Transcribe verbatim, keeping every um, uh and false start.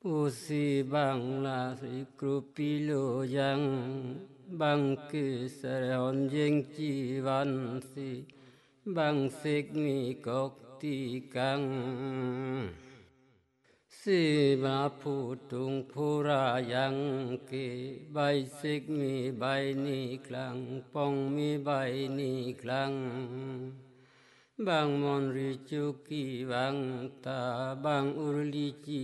อุสีบังลาสิกรุปิโลยังบังกิสระหอนเยงจีวันสิบังเสกมีกอกตีกังสิบาพูตุงพูรายังเกใบเสกมีใบนี้คลังปองมีใบนี้คลังบางมอนริจุกีบังตาบางอุรลิจี